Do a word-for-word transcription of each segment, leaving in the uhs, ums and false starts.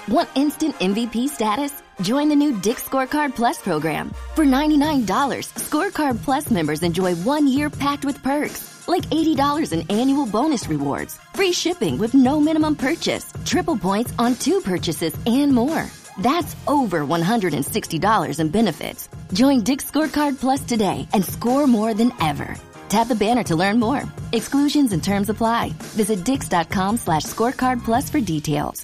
Want instant M V P status? Join the new Dick's Scorecard Plus program. For ninety-nine dollars, Scorecard Plus members enjoy one year packed with perks, like eighty dollars in annual bonus rewards, free shipping with no minimum purchase, triple points on two purchases, and more. That's over one hundred sixty dollars in benefits. Join Dick's Scorecard Plus today and score more than ever. Tap the banner to learn more. Exclusions and terms apply. Visit dix.com slash scorecard plus for details.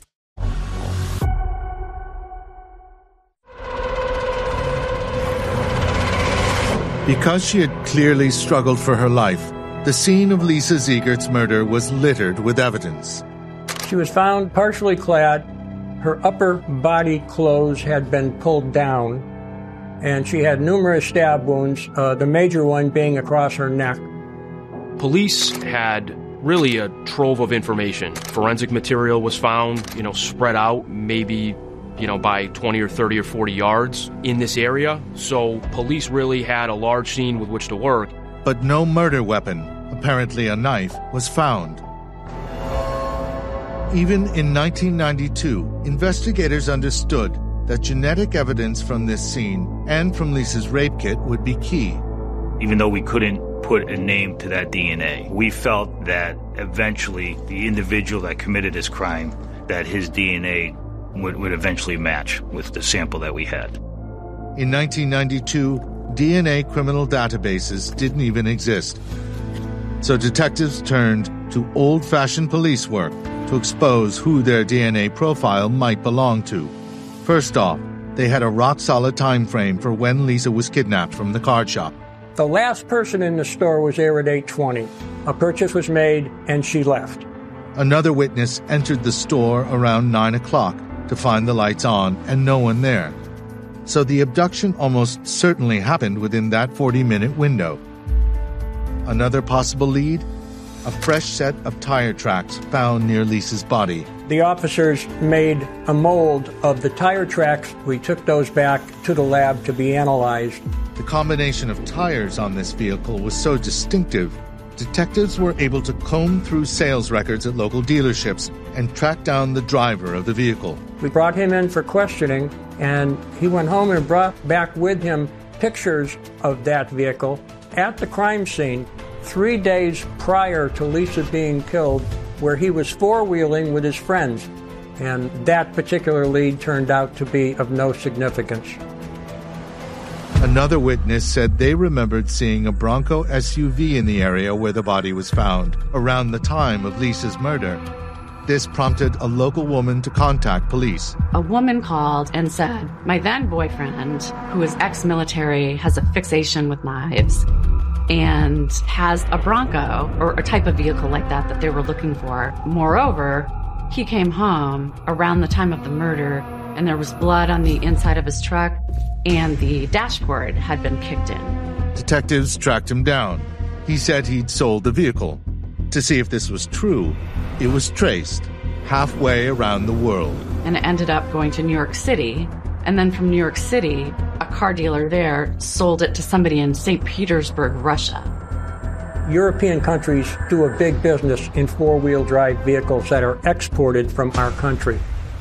Because she had clearly struggled for her life, the scene of Lisa Ziegert's murder was littered with evidence. She was found partially clad. Her upper body clothes had been pulled down, and she had numerous stab wounds, uh, the major one being across her neck. Police had really a trove of information. Forensic material was found, you know, spread out, maybe, you know, by twenty or thirty or forty yards in this area. So police really had a large scene with which to work. But no murder weapon, apparently a knife, was found. Even in nineteen ninety-two, investigators understood that genetic evidence from this scene and from Lisa's rape kit would be key. Even though we couldn't put a name to that D N A, we felt that eventually the individual that committed this crime, that his D N A would, would eventually match with the sample that we had. In nineteen ninety-two, D N A criminal databases didn't even exist. So detectives turned to old-fashioned police work to expose who their D N A profile might belong to. First off, they had a rock-solid time frame for when Lisa was kidnapped from the card shop. The last person in the store was there at eight twenty. A purchase was made, and she left. Another witness entered the store around nine o'clock to find the lights on and no one there. So the abduction almost certainly happened within that forty-minute window. Another possible lead? A fresh set of tire tracks found near Lisa's body. The officers made a mold of the tire tracks. We took those back to the lab to be analyzed. The combination of tires on this vehicle was so distinctive, detectives were able to comb through sales records at local dealerships and track down the driver of the vehicle. We brought him in for questioning, and he went home and brought back with him pictures of that vehicle at the crime scene three days prior to Lisa being killed, where he was four-wheeling with his friends. And that particular lead turned out to be of no significance. Another witness said they remembered seeing a Bronco S U V in the area where the body was found around the time of Lisa's murder. This prompted a local woman to contact police. A woman called and said, my then boyfriend, who is ex-military, has a fixation with knives and has a Bronco or a type of vehicle like that that they were looking for. Moreover, he came home around the time of the murder and there was blood on the inside of his truck and the dashboard had been kicked in. Detectives tracked him down. He said he'd sold the vehicle. To see if this was true, it was traced halfway around the world. And it ended up going to New York City. And then from New York City, a car dealer there sold it to somebody in Saint Petersburg, Russia. European countries do a big business in four-wheel drive vehicles that are exported from our country.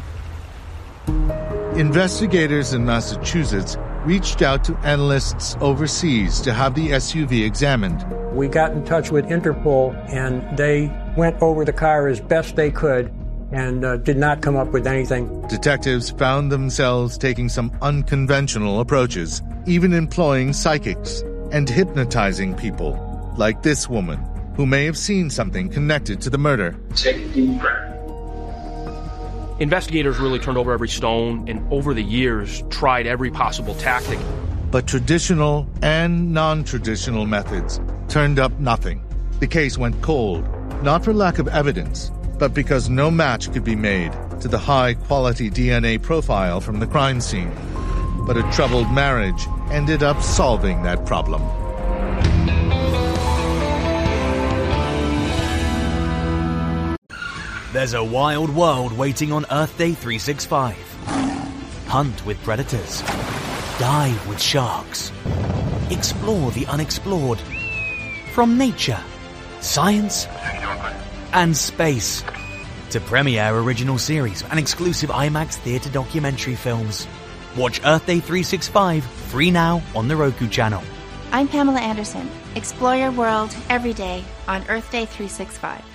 Investigators in Massachusetts reached out to analysts overseas to have the S U V examined. We got in touch with Interpol, and they went over the car as best they could and uh, did not come up with anything. Detectives found themselves taking some unconventional approaches, even employing psychics and hypnotizing people, like this woman, who may have seen something connected to the murder. Take a deep breath. Investigators really turned over every stone and over the years tried every possible tactic. But traditional and non-traditional methods turned up nothing. The case went cold, not for lack of evidence, but because no match could be made to the high-quality D N A profile from the crime scene. But a troubled marriage ended up solving that problem. There's a wild world waiting on Earth Day three sixty-five. Hunt with predators. Dive with sharks. Explore the unexplored. From nature, science, and space to premiere original series and exclusive IMAX theatre documentary films. Watch Earth Day three sixty-five free now on the Roku channel. I'm Pamela Anderson. Explore your world every day on Earth Day three sixty-five.